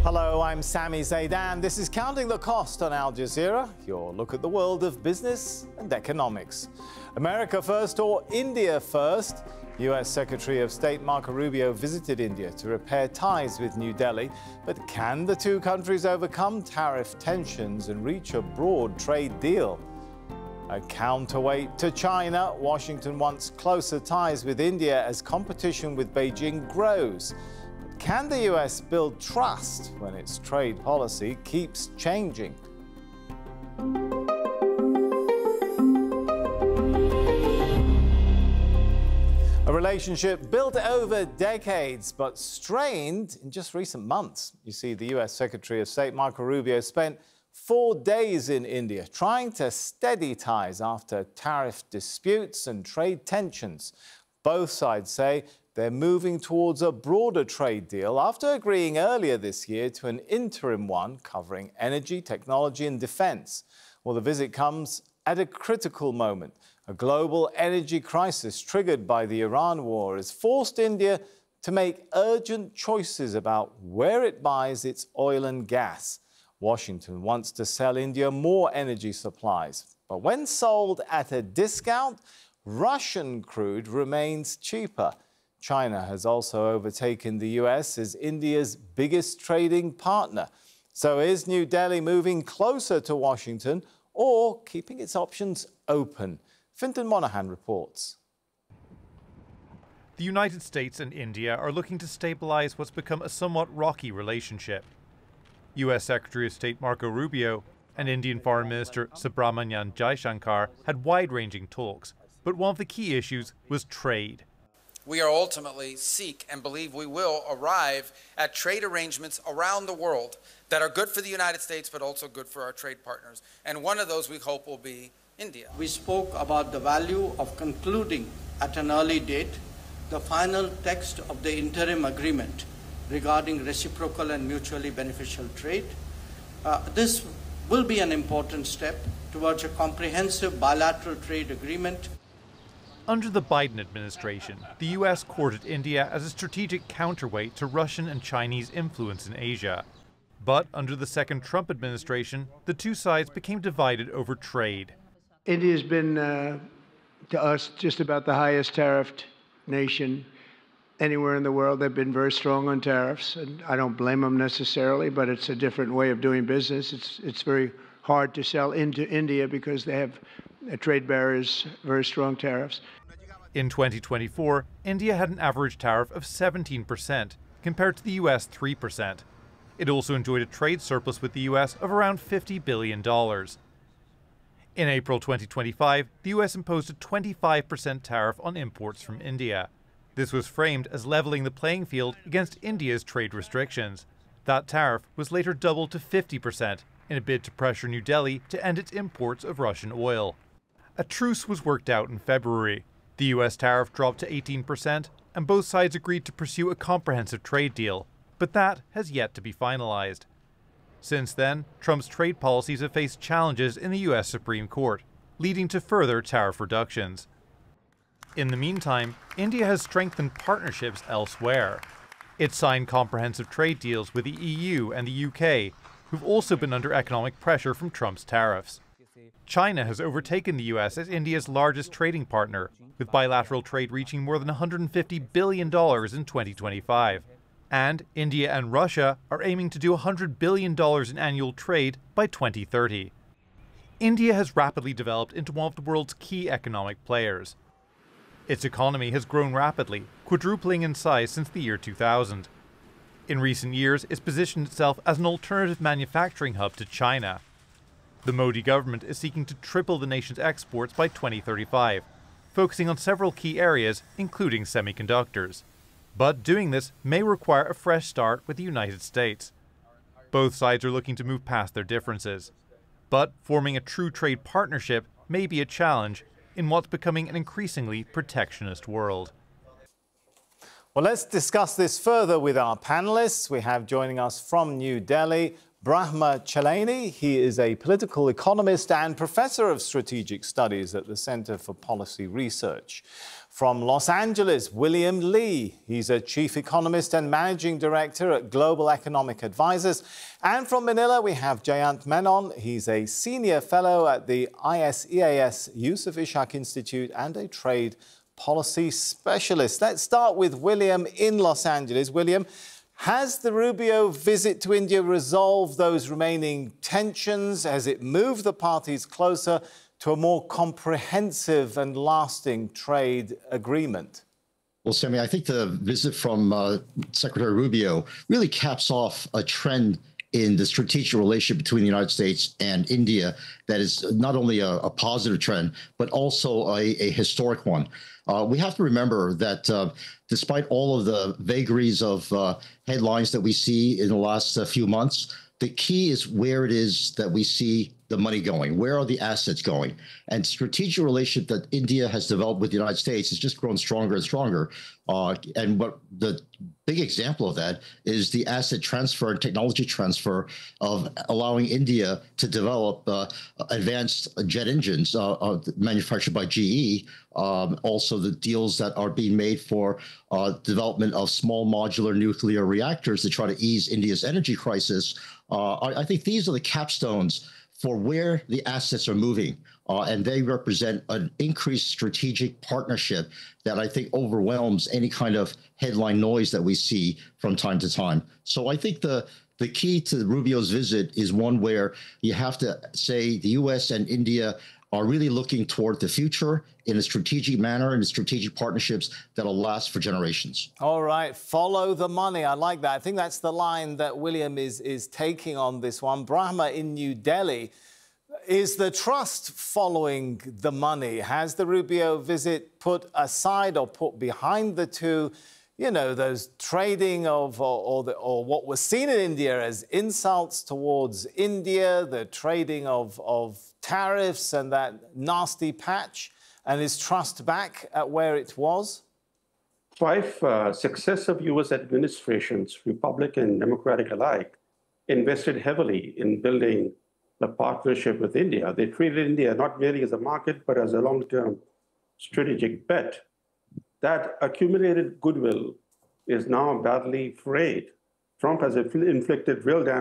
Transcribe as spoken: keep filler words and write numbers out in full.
Hello, I'm Sami Zaidan. This is Counting the Cost on Al Jazeera, your look at the world of business and economics. America first or India first? U S Secretary of State Marco Rubio visited India to repair ties with New Delhi. But can the two countries overcome tariff tensions and reach a broad trade deal? A counterweight to China, Washington wants closer ties with India as competition with Beijing grows. Can the U S build trust when its trade policy keeps changing? A relationship built over decades, but strained in just recent months. You see, the U S Secretary of State Marco Rubio spent four days in India trying to steady ties after tariff disputes and trade tensions. Both sides say they're moving towards a broader trade deal after agreeing earlier this year to an interim one covering energy, technology and defense. Well, the visit comes at a critical moment. A global energy crisis triggered by the Iran war has forced India to make urgent choices about where it buys its oil and gas. Washington wants to sell India more energy supplies, but when sold at a discount, Russian crude remains cheaper. China has also overtaken the U S as India's biggest trading partner. So is New Delhi moving closer to Washington or keeping its options open? Fintan Monahan reports. The United States and India are looking to stabilize what's become a somewhat rocky relationship. U S Secretary of State Marco Rubio and Indian Foreign Minister Subrahmanyam Jaishankar had wide-ranging talks, but one of the key issues was trade. We are ultimately seek and believe we will arrive at trade arrangements around the world that are good for the United States, but also good for our trade partners. And one of those we hope will be India. We spoke about the value of concluding at an early date the final text of the interim agreement regarding reciprocal and mutually beneficial trade. Uh, this will be an important step towards a comprehensive bilateral trade agreement. Under the Biden administration, the U S courted India as a strategic counterweight to Russian and Chinese influence in Asia. But under the second Trump administration, the two sides became divided over trade. India's been, uh, to us, just about the highest tariffed nation anywhere in the world. They've been very strong on tariffs, and I don't blame them necessarily, but it's a different way of doing business. It's, it's very hard to sell into India because they have uh, trade barriers, very strong tariffs. In twenty twenty-four, India had an average tariff of seventeen percent, compared to the U S three percent. It also enjoyed a trade surplus with the U S of around fifty billion dollars. In April twenty twenty-five, the U S imposed a twenty-five percent tariff on imports from India. This was framed as leveling the playing field against India's trade restrictions. That tariff was later doubled to fifty percent in a bid to pressure New Delhi to end its imports of Russian oil. A truce was worked out in February. The U S tariff dropped to eighteen percent, and both sides agreed to pursue a comprehensive trade deal. But that has yet to be finalized. Since then, Trump's trade policies have faced challenges in the U S Supreme Court, leading to further tariff reductions. In the meantime, India has strengthened partnerships elsewhere. It signed comprehensive trade deals with the E U and the U K, who've also been under economic pressure from Trump's tariffs. China has overtaken the U S as India's largest trading partner, with bilateral trade reaching more than one hundred fifty billion dollars in twenty twenty-five. And India and Russia are aiming to do one hundred billion dollars in annual trade by twenty thirty. India has rapidly developed into one of the world's key economic players. Its economy has grown rapidly, quadrupling in size since the year two thousand. In recent years, it's positioned itself as an alternative manufacturing hub to China. The Modi government is seeking to triple the nation's exports by twenty thirty-five, focusing on several key areas, including semiconductors. But doing this may require a fresh start with the United States. Both sides are looking to move past their differences. But forming a true trade partnership may be a challenge in what's becoming an increasingly protectionist world. Well, let's discuss this further with our panelists. We have joining us from New Delhi, Brahma Chelani. He is a political economist and professor of strategic studies at the Center for Policy Research. From Los Angeles, William Lee. He's a chief economist and managing director at Global Economic Advisors. And from Manila, we have Jayant Menon. He's a senior fellow at the I S E A S Yusuf Ishak Institute and a trade policy specialist. Let's start with William in Los Angeles. William, has the Rubio visit to India resolved those remaining tensions? Has it moved the parties closer to a more comprehensive and lasting trade agreement? Well, Sammy, I think the visit from uh, Secretary Rubio really caps off a trend in the strategic relationship between the United States and India that is not only a, a positive trend, but also a, a historic one. Uh, we have to remember that uh, despite all of the vagaries of uh, headlines that we see in the last uh, few months, the key is where it is that we see the money going. Where are the assets going? And strategic relationship that India has developed with the United States has just grown stronger and stronger. Uh, and what the big example of that is the asset transfer and technology transfer of allowing India to develop uh, advanced jet engines uh, uh, manufactured by G E. Um, also, the deals that are being made for uh, development of small modular nuclear reactors to try to ease India's energy crisis. Uh, I, I think these are the capstones for where the assets are moving. Uh, and they represent an increased strategic partnership that I think overwhelms any kind of headline noise that we see from time to time. So I think the, the key to Rubio's visit is one where you have to say the U S and India are really looking toward the future in a strategic manner and strategic partnerships that'll last for generations. All right, follow the money. I like that. I think that's the line that William is, is taking on this one. Brahma in New Delhi. Is the trust following the money? Has the Rubio visit put aside or put behind the two, you know, those trading of or, or, the, or what was seen in India as insults towards India, the trading of, of tariffs and that nasty patch, and is trust back at where it was? Five uh, successive U S administrations, Republican, Democratic alike, invested heavily in building the partnership with India. They treated India not merely as a market, but as a long-term strategic bet. That accumulated goodwill is now badly frayed. Trump has inflicted real damage